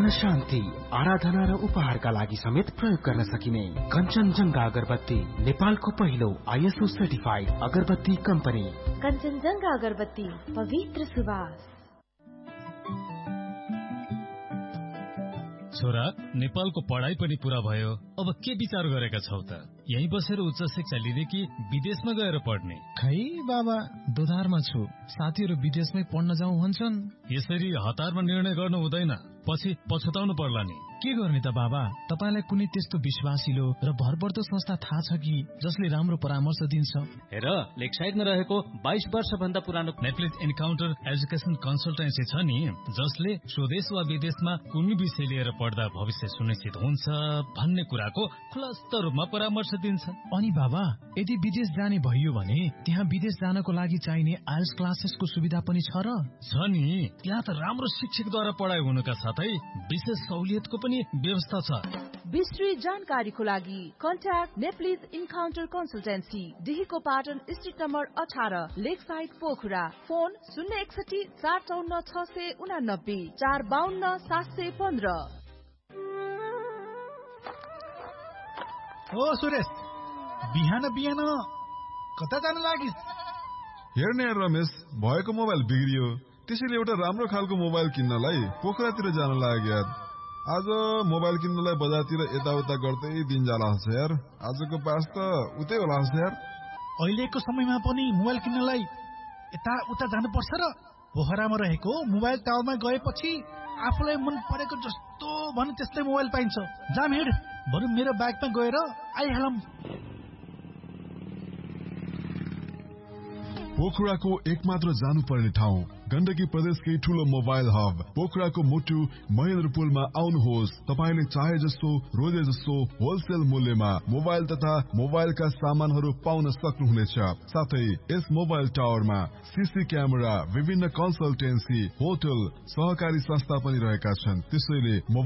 शान्ति, आराधना र उपहारका लागि समेत प्रयोग गर्न सकिने कञ्चनजङ्घा अगरबत्ती नेपालको पहिलो आईएसओ सर्टिफाइड अगरबत्ती कम्पनी। कञ्चनजङ्घा अगरबत्ती, पवित्र सुवास। छोरा, नेपालको पढाइ पनि पूरा भयो, अब के विचार गरेका छौ त? यही बसेर उच्च शिक्षा लिने कि विदेशमा गएर पढ्ने? खै बाबा, दोधारमा छु। साथीहरू विदेशमै पढ्न जाउँ भन्छन्। यसरी हतारमा निर्णय गर्नु हुँदैन, पछि पछुताउनु पर्ला नि। के गर्ने त बाबा? तपाईलाई कुनै त्यस्तो विश्वासिलो र भरपर्दो संस्था थाहा छ कि जसले राम्रो परामर्श दिन्छ? हेर, लेकसाइडमा रहेको 22 वर्ष भन्दा पुरानो नेप्लिज इन्काउन्टर एजुकेसन कन्सल्टेन्सी छ नि, जसले स्वदेश वा विदेशमा कुनै विषय लिएर पढ्दा भविष्य सुनिश्चित हुन्छ भन्ने कुराको खुलस्त रूपमा परामर्श दिन्छ। अनि बाबा, यदि विदेश जाने भइयो भने त्यहाँ विदेश जानको लागि चाहिने आइएल्स क्लासेसको सुविधा पनि छ र? छ नि, त्यहाँ त राम्रो शिक्षकद्वारा पढाइ हुनुका साथै विशेष सहुलियतको पनि व्यवस्था छ। विस्तृत जानकारीको लागि contact Nepalese encounter consultancy, डिहीको Patan street number 18, Lakeside Pokhara. Phone 061 454 689 452 715। ओ सुरेश, बिहान बिहान कता जानु लागिस्? हेर्ने रमेश, भएको मोबाइल बिग्रियो, त्यसैले एउटा राम्रो खालको मोबाइल किन्नलाई पोखरातिर जान लाग्यो यार। आज मोबाइल किन्नलाई बजारतिर यताउता गर्दै दिन जाला यार। आजको पास त उतै होला यार। अहिलेको समयमा पनि मोबाइल किन्नलाई यता उता जानुपर्छ र? पोखरामा रहेको मोबाइल टावरमा गएपछि आफूलाई मन परेको जस्तो भने त्यस्तै मोबाइल पाइन्छ। जाम हिँड, बरु मेरो बाइकमा गएर आइहालौँ। पोखराको एकमात्र जानुपर्ने ठाउँ, गण्डकी प्रदेशकै ठूलो मोबाइल हब पोखराको मुटु महेन्द्रपुलमा आउनुहोस्। तपाईले चाहे जस्तो रोजे जस्तो होलसेल मूल्यमा मोबाइल तथा मोबाइलका सामानहरू पाउन सक्नुहुनेछ। साथै यस मोबाइल टावरमा सीसी क्यामेरा, विभिन्न कन्सल्टेन्सी, होटल, सहकारी संस्था पनि रहेका छन्। त्यसैले